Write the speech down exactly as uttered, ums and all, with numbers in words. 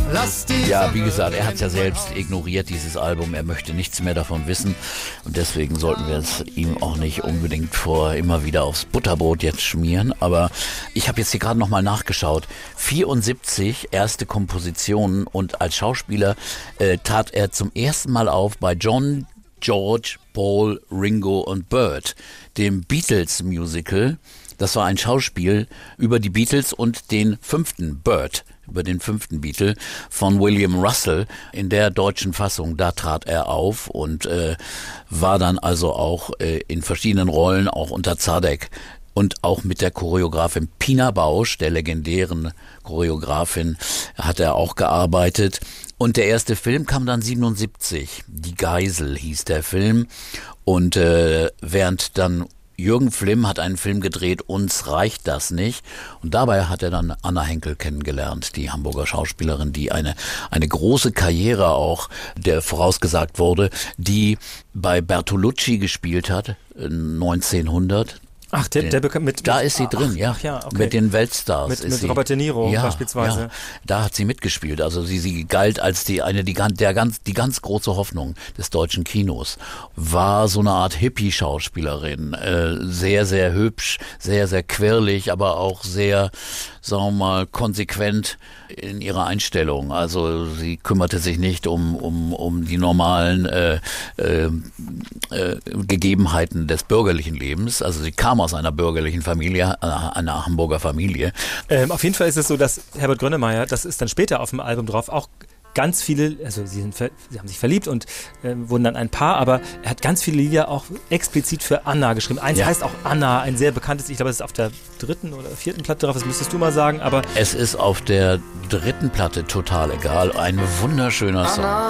lass die Ja, wie gesagt, er hat es ja selbst ignoriert, dieses Album. Er möchte nichts mehr davon wissen. Und deswegen sollten wir es ihm auch nicht unbedingt vor immer wieder aufs Butterbrot jetzt schmieren. Aber ich habe jetzt hier gerade nochmal nachgeschaut. vierundsiebzig erste Kompositionen und als Schauspieler äh, trat er zum ersten Mal auf bei John, George, Paul, Ringo und Burt, dem Beatles-Musical. Das war ein Schauspiel über die Beatles und den fünften Burt, über den fünften Beatle von William Russell. In der deutschen Fassung, da trat er auf und äh, war dann also auch äh, in verschiedenen Rollen, auch unter Zadek und auch mit der Choreografin Pina Bausch, der legendären Choreografin, hat er auch gearbeitet. Und der erste Film kam dann siebenundsiebzig. Die Geisel hieß der Film. Und äh, während dann Jürgen Flimm hat einen Film gedreht, Uns reicht das nicht. Und dabei hat er dann Anna Henkel kennengelernt, die Hamburger Schauspielerin, die eine eine große Karriere auch, der vorausgesagt wurde, die bei Bertolucci gespielt hat, neunzehnhundert. Ach, der, der bekommt mit, Da mit, ist sie ach, drin, ja. Ach, ja, okay. Mit den Weltstars mit, ist mit sie. Robert De Niro ja, beispielsweise. Ja, da hat sie mitgespielt. Also sie, sie galt als die eine die ganz der ganz die ganz große Hoffnung des deutschen Kinos. War so eine Art Hippie-Schauspielerin, äh, sehr sehr hübsch, sehr sehr quirlig, aber auch sehr, sagen wir mal, konsequent in ihrer Einstellung. Also sie kümmerte sich nicht um um um die normalen äh, äh, äh, Gegebenheiten des bürgerlichen Lebens. Also sie kam aus einer bürgerlichen Familie, einer Hamburger Familie. Ähm, auf jeden Fall ist es so, dass Herbert Grönemeyer, das ist dann später auf dem Album drauf, auch ganz viele, also sie, sind, sie haben sich verliebt und äh, wurden dann ein Paar, aber er hat ganz viele Lieder auch explizit für Anna geschrieben. Eins ja. heißt auch Anna, ein sehr bekanntes, ich glaube, es ist auf der dritten oder vierten Platte drauf, das müsstest du mal sagen, aber... Es ist auf der dritten Platte total egal, ein wunderschöner Song.